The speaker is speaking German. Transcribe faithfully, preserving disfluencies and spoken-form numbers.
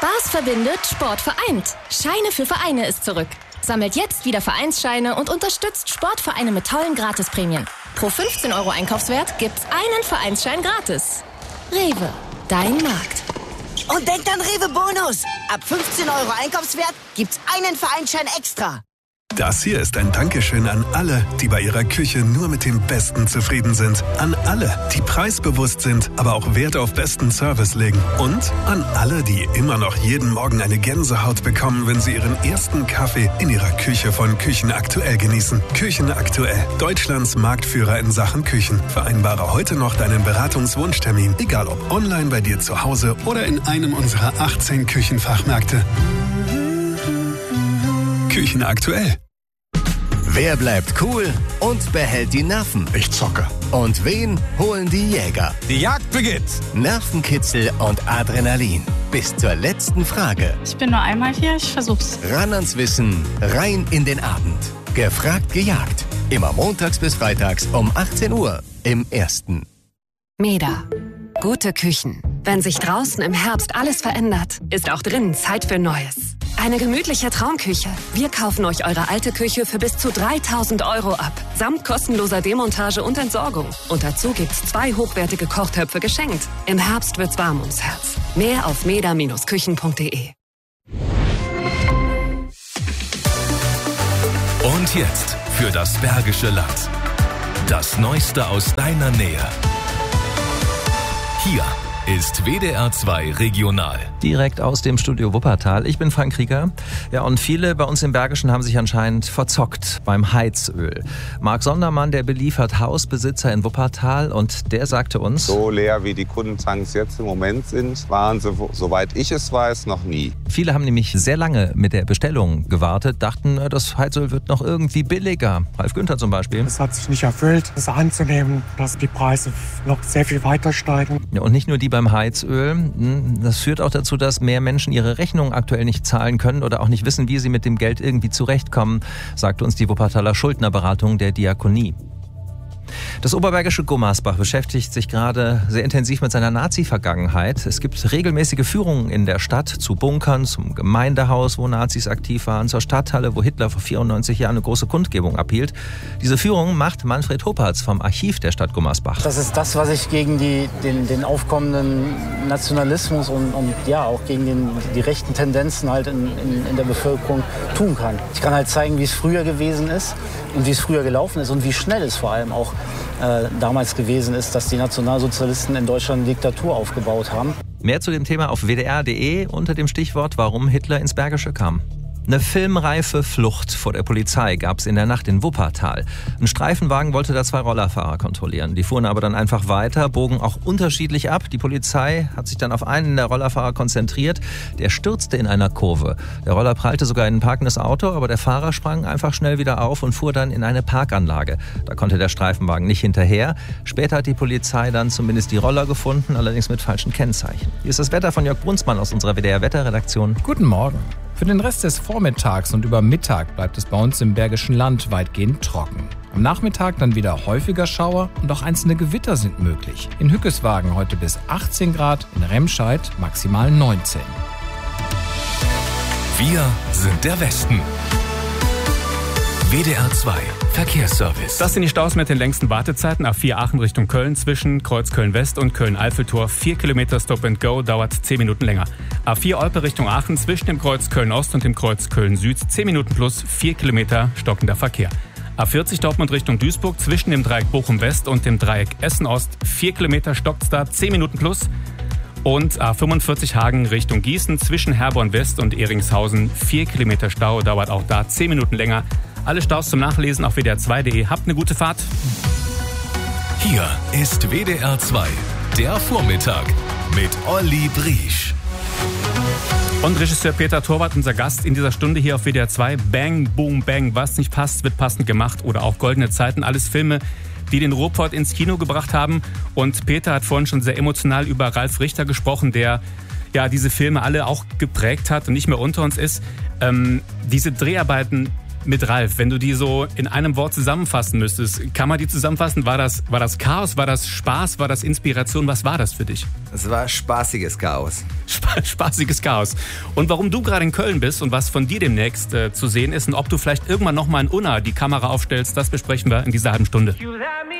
Spaß verbindet, Sport vereint. Scheine für Vereine ist zurück. Sammelt jetzt wieder Vereinsscheine und unterstützt Sportvereine mit tollen Gratisprämien. Pro fünfzehn Euro Einkaufswert gibt's einen Vereinsschein gratis. Rewe, dein Markt. Und denkt an Rewe Bonus. Ab fünfzehn Euro Einkaufswert gibt's einen Vereinsschein extra. Das hier ist ein Dankeschön an alle, die bei ihrer Küche nur mit dem Besten zufrieden sind. An alle, die preisbewusst sind, aber auch Wert auf besten Service legen. Und an alle, die immer noch jeden Morgen eine Gänsehaut bekommen, wenn sie ihren ersten Kaffee in ihrer Küche von Küchen aktuell genießen. Küchen aktuell, Deutschlands Marktführer in Sachen Küchen. Vereinbare heute noch deinen Beratungswunschtermin, egal ob online bei dir zu Hause oder in einem unserer achtzehn Küchenfachmärkte. Küchen aktuell. Wer bleibt cool und behält die Nerven? Ich zocke. Und wen holen die Jäger? Die Jagd beginnt. Nervenkitzel und Adrenalin. Bis zur letzten Frage. Ich bin nur einmal hier, ich versuch's. Ran ans Wissen, rein in den Abend. Gefragt, gejagt. Immer montags bis freitags um achtzehn Uhr im Ersten. Meda. Gute Küchen. Wenn sich draußen im Herbst alles verändert, ist auch drinnen Zeit für Neues. Eine gemütliche Traumküche. Wir kaufen euch eure alte Küche für bis zu dreitausend Euro ab. Samt kostenloser Demontage und Entsorgung. Und dazu gibt's zwei hochwertige Kochtöpfe geschenkt. Im Herbst wird's warm ums Herz. Mehr auf meda Bindestrich küchen punkt de. Und jetzt für das Bergische Land. Das Neueste aus deiner Nähe. Hier ist W D R zwei Regional. Direkt aus dem Studio Wuppertal. Ich bin Frank Krieger. Ja, und viele bei uns im Bergischen haben sich anscheinend verzockt beim Heizöl. Marc Sondermann, der beliefert Hausbesitzer in Wuppertal, und der sagte uns: So leer wie die Kundentanks jetzt im Moment sind, waren sie, soweit ich es weiß, noch nie. Viele haben nämlich sehr lange mit der Bestellung gewartet, dachten, das Heizöl wird noch irgendwie billiger. Ralf Günther zum Beispiel. Es hat sich nicht erfüllt, das anzunehmen, dass die Preise noch sehr viel weiter steigen. Ja, und nicht nur die beim Heizöl. Das führt auch dazu, dass mehr Menschen ihre Rechnungen aktuell nicht zahlen können oder auch nicht wissen, wie sie mit dem Geld irgendwie zurechtkommen, sagt uns die Wuppertaler Schuldnerberatung der Diakonie. Das oberbergische Gummersbach beschäftigt sich gerade sehr intensiv mit seiner Nazi-Vergangenheit. Es gibt regelmäßige Führungen in der Stadt zu Bunkern, zum Gemeindehaus, wo Nazis aktiv waren, zur Stadthalle, wo Hitler vor vierundneunzig Jahren eine große Kundgebung abhielt. Diese Führung macht Manfred Huppertz vom Archiv der Stadt Gummersbach. Das ist das, was ich gegen die, den, den aufkommenden Nationalismus und, und ja auch gegen den, die rechten Tendenzen halt in, in, in der Bevölkerung tun kann. Ich kann halt zeigen, wie es früher gewesen ist und wie es früher gelaufen ist und wie schnell es vor allem auch äh, damals gewesen ist, dass die Nationalsozialisten in Deutschland eine Diktatur aufgebaut haben. Mehr zu dem Thema auf w d r punkt de unter dem Stichwort „Warum Hitler ins Bergische kam“. Eine filmreife Flucht vor der Polizei gab es in der Nacht in Wuppertal. Ein Streifenwagen wollte da zwei Rollerfahrer kontrollieren. Die fuhren aber dann einfach weiter, bogen auch unterschiedlich ab. Die Polizei hat sich dann auf einen der Rollerfahrer konzentriert. Der stürzte in einer Kurve. Der Roller prallte sogar in ein parkendes Auto, aber der Fahrer sprang einfach schnell wieder auf und fuhr dann in eine Parkanlage. Da konnte der Streifenwagen nicht hinterher. Später hat die Polizei dann zumindest die Roller gefunden, allerdings mit falschen Kennzeichen. Hier ist das Wetter von Jörg Brunsmann aus unserer W D R-Wetterredaktion. Guten Morgen. Für den Rest des Vormittags und über Mittag bleibt es bei uns im Bergischen Land weitgehend trocken. Am Nachmittag dann wieder häufiger Schauer und auch einzelne Gewitter sind möglich. In Hückeswagen heute bis achtzehn Grad, in Remscheid maximal neunzehn. Wir sind der Westen. W D R zwei Verkehrsservice. Das sind die Staus mit den längsten Wartezeiten. A vier Aachen Richtung Köln zwischen Kreuz Köln-West und Köln-Eiffeltor. vier Kilometer Stop and Go, dauert zehn Minuten länger. A vier Olpe Richtung Aachen zwischen dem Kreuz Köln-Ost und dem Kreuz Köln-Süd. zehn Minuten plus, vier Kilometer stockender Verkehr. A vierzig Dortmund Richtung Duisburg zwischen dem Dreieck Bochum-West und dem Dreieck Essen-Ost. vier Kilometer stockt's da, zehn Minuten plus. Und A fünfundvierzig Hagen Richtung Gießen zwischen Herborn-West und Eringshausen. vier Kilometer Stau, dauert auch da zehn Minuten länger. Alle Staus zum Nachlesen auf w d r zwei punkt de. Habt eine gute Fahrt. Hier ist W D R zwei, der Vormittag mit Olli Briesch. Und Regisseur Peter Torwart, unser Gast in dieser Stunde hier auf W D R zwei. Bang, Boom, Bang. Was nicht passt, wird passend gemacht. Oder auch Goldene Zeiten. Alles Filme, die den Ruhrpott ins Kino gebracht haben. Und Peter hat vorhin schon sehr emotional über Ralf Richter gesprochen, der ja diese Filme alle auch geprägt hat und nicht mehr unter uns ist. Ähm, diese Dreharbeiten mit Ralf. Wenn du die so in einem Wort zusammenfassen müsstest, kann man die zusammenfassen? War das, war das Chaos, war das Spaß, war das Inspiration? Was war das für dich? Es war spaßiges Chaos. Sp- spaßiges Chaos. Und warum du gerade in Köln bist und was von dir demnächst äh, zu sehen ist und ob du vielleicht irgendwann nochmal in Unna die Kamera aufstellst, das besprechen wir in dieser halben Stunde.